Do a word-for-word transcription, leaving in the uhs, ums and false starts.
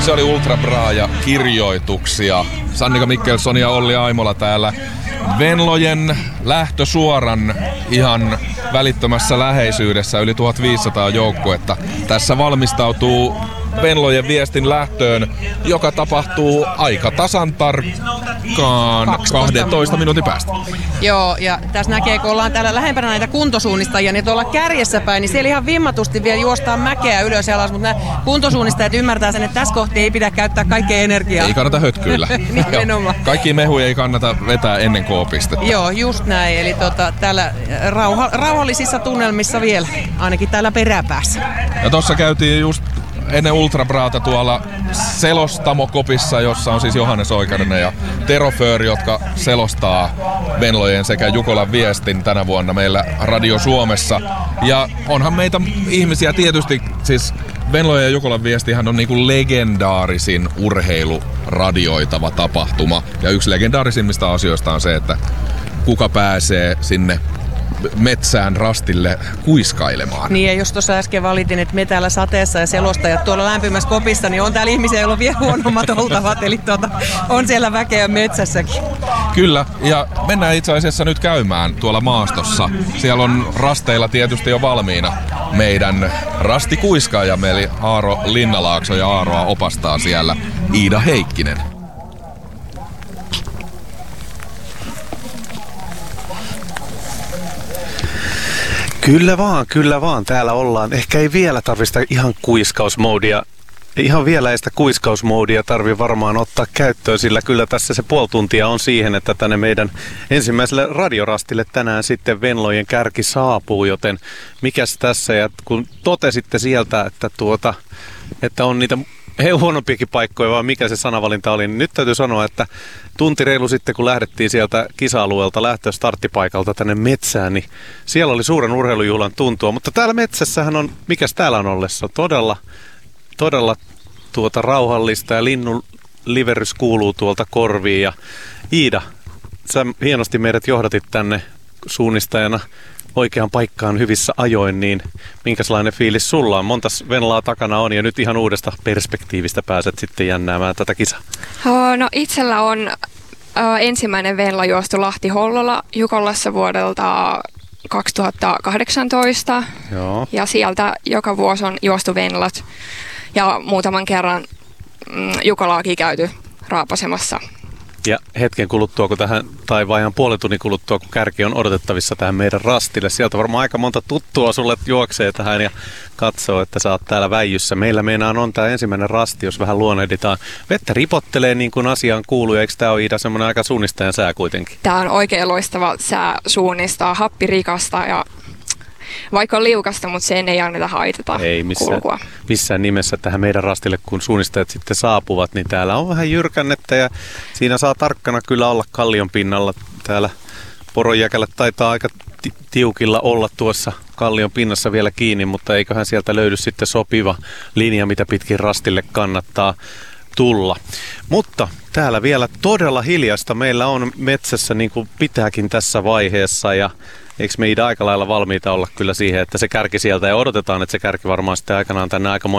Se oli Ultra Bra ja kirjoituksia. Sannika Mikkelson ja Olli Aimola täällä. Venlojen lähtösuoran ihan välittömässä läheisyydessä yli tuhatviisisataa joukkuetta. Tässä valmistautuu Venlojen viestin lähtöön, joka tapahtuu aika tasan tarkkaan kahdentoista minuutin päästä. Joo, ja tässä näkee, kun ollaan täällä lähempänä näitä kuntosuunnistajia, niin tuolla kärjessä päin, niin siellä ihan vimmatusti vielä juostaan mäkeä ylös ja alas, mutta nämä kuntosuunnistajat ymmärtää sen, että tässä kohti ei pidä käyttää kaikkea energiaa. Ei kannata hötkyillä. Kaikki mehuja ei kannata vetää ennen K-pistettä. Joo, just näin. Eli tota, täällä rauha, rauhallisissa tunnelmissa vielä, ainakin täällä peräpäässä. Ja tossa käytiin just ennen Ultra Brata tuolla selostamokopissa, jossa on siis Johannes Oikarinen ja Tero Föör, jotka selostaa Venlojen sekä Jukolan viestin tänä vuonna meillä Radio Suomessa. Ja onhan meitä ihmisiä tietysti, siis Venlojen ja Jukolan viestihän on niinku legendaarisin urheiluradioitava tapahtuma. Ja yksi legendaarisimmista asioista on se, että kuka pääsee sinne metsään rastille kuiskailemaan. Niin, ja jos tuossa äsken valitin, että me täällä sateessa ja selostajat tuolla lämpimässä kopissa, niin on täällä ihmisiä, joilla on vielä huonommat oltavat, eli tuota, on siellä väkeä metsässäkin. Kyllä, ja mennään itse asiassa nyt käymään tuolla maastossa. Siellä on rasteilla tietysti jo valmiina meidän rastikuiskaajamme, eli Aaro Linnalaakso, ja Aaroa opastaa siellä Iida Heikkinen. Kyllä vaan, kyllä vaan. Täällä ollaan. Ehkä ei vielä tarvista ihan kuiskausmoodia. Ihan vielä ei sitä kuiskausmoodia tarvi varmaan ottaa käyttöön, sillä kyllä tässä se puoli tuntia on siihen, että tänne meidän ensimmäiselle radiorastille tänään sitten Venlojen kärki saapuu, joten mikäs tässä, ja kun totesitte sieltä, että, tuota, että on niitä huonompiakin paikkoja, vaan mikä se sanavalinta oli, niin nyt täytyy sanoa, että tunti reilu sitten, kun lähdettiin sieltä kisa-alueelta lähtö starttipaikalta tänne metsään, niin siellä oli suuren urheilujuhlan tuntua, mutta täällä metsässähän on, mikäs täällä on ollessa, todella, todella tuota rauhallista, ja linnun liverys kuuluu tuolta korviin, ja Iida, sä hienosti meidät johdatit tänne suunnistajana oikeaan paikkaan hyvissä ajoin, niin minkälainen fiilis sulla on? Montas Venlaa takana on, ja nyt ihan uudesta perspektiivistä pääset sitten jännäämään tätä kisaa? No itsellä on äh, ensimmäinen Venla juostu Lahti-Hollola Jukolassa vuodelta kaksituhattakahdeksantoista. Joo. Ja sieltä joka vuosi on juostu Venlat ja muutaman kerran mm, Jukolaakin käyty raapasemassa. Ja hetken kuluttua, kun tähän, tai vajaan puolen tunnin kuluttua, kun kärki on odotettavissa tähän meidän rastille. Sieltä varmaan aika monta tuttua sulle juoksee tähän ja katsoo, että sä oot täällä väijyssä. Meillä meinaan on tämä ensimmäinen rasti, jos vähän luonnehditaan. Vettä ripottelee niin kuin asiaan kuuluu, eikö tämä ole Iida semmoinen aika suunnistajan sää kuitenkin? Tämä on oikein loistava sää suunnistaa, happirikasta ja vaikka on liukasta, mutta sen ei anneta haitata ei missään, kulkua. Missään nimessä tähän meidän rastille, kun suunnistajat sitten saapuvat, niin täällä on vähän jyrkännettä ja siinä saa tarkkana kyllä olla kallion pinnalla. Täällä poronjäkälä taitaa aika ti- tiukilla olla tuossa kallion pinnassa vielä kiinni, mutta eiköhän sieltä löydy sitten sopiva linja, mitä pitkin rastille kannattaa tulla. Mutta täällä vielä todella hiljasta meillä on metsässä, niin kuin pitääkin tässä vaiheessa, ja eikö me Iida aika lailla valmiita olla kyllä siihen, että se kärki sieltä, ja odotetaan, että se kärki varmaan sitten aikanaan tänne aika